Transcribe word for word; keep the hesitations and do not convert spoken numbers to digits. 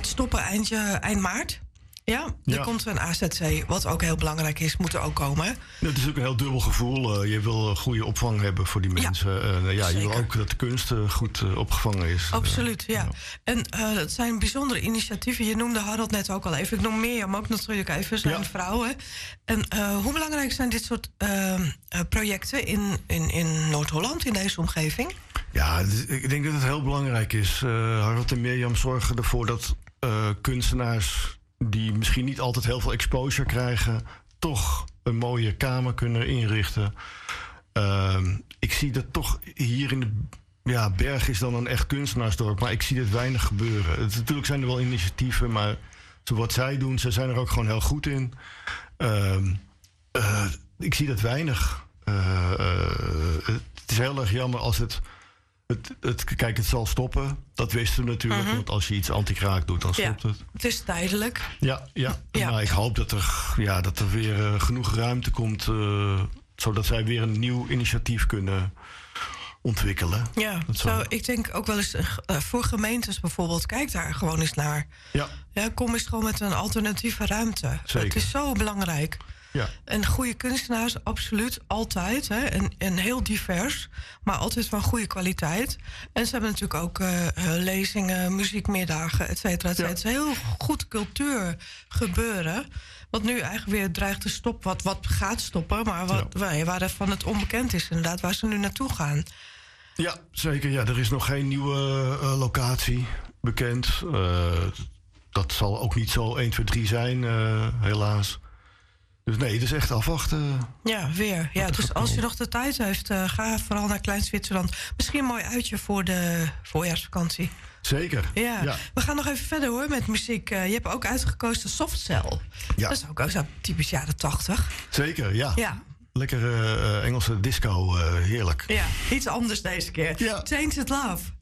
stoppen eind, eind maart. Ja, er Ja. komt een A Z C, wat ook heel belangrijk is, moet er ook komen. Hè? Het is ook een heel dubbel gevoel. Uh, je wil goede opvang hebben voor die mensen. Ja, uh, ja je wil ook dat de kunst uh, goed uh, opgevangen is. Absoluut, ja. ja. En uh, het zijn bijzondere initiatieven. Je noemde Harold net ook al even. Ik noem Mirjam ook natuurlijk even, zijn ja. vrouwen. En uh, hoe belangrijk zijn dit soort uh, uh, projecten in, in, in Noord-Holland, in deze omgeving? Ja, ik denk dat het heel belangrijk is. Uh, Harold en Mirjam zorgen ervoor dat uh, kunstenaars die misschien niet altijd heel veel exposure krijgen, toch een mooie kamer kunnen inrichten. Uh, ik zie dat toch hier in de ja, Berg is dan een echt kunstenaarsdorp, maar ik zie dit weinig gebeuren. Het, natuurlijk zijn er wel initiatieven, maar zo wat zij doen, ze zijn er ook gewoon heel goed in. Uh, uh, ik zie dat weinig. Uh, uh, het is heel erg jammer als het Het, het, kijk, het zal stoppen. Dat wisten we natuurlijk. Mm-hmm. Want als je iets anti-kraak doet, dan stopt ja, het. Het is tijdelijk. Ja, ja. ja. Maar ik hoop dat er, ja, dat er weer uh, genoeg ruimte komt. Uh, zodat zij weer een nieuw initiatief kunnen ontwikkelen. Ja, zo, ik denk ook wel eens uh, voor gemeentes bijvoorbeeld. Kijk daar gewoon eens naar. Ja. Ja, kom eens gewoon met een alternatieve ruimte. Zeker. Het is zo belangrijk. Ja. En goede kunstenaars, absoluut, altijd. Hè? En, en heel divers, maar altijd van goede kwaliteit. En ze hebben natuurlijk ook uh, lezingen, muziekmiddagen, et cetera, et cetera. Het is heel goed cultuur gebeuren. Wat nu eigenlijk weer dreigt te stoppen, wat, wat gaat stoppen, maar wat, ja. waar het van het onbekend is, inderdaad, waar ze nu naartoe gaan. Ja, zeker. Ja, er is nog geen nieuwe uh, locatie bekend. Uh, dat zal ook niet zo één, twee, drie zijn, uh, helaas. Dus nee, het is echt afwachten. Ja, weer. Ja, dus als je nog de tijd heeft, uh, ga vooral naar Klein Zwitserland. Misschien een mooi uitje voor de voorjaarsvakantie. Zeker. Ja. ja. We gaan nog even verder hoor met muziek. Uh, je hebt ook uitgekozen Softcell. Ja. Dat is ook, ook zo typisch jaren tachtig. Zeker, ja. Ja. Lekker uh, Engelse disco, uh, heerlijk. Ja, iets anders deze keer. Ja. Tainted Love.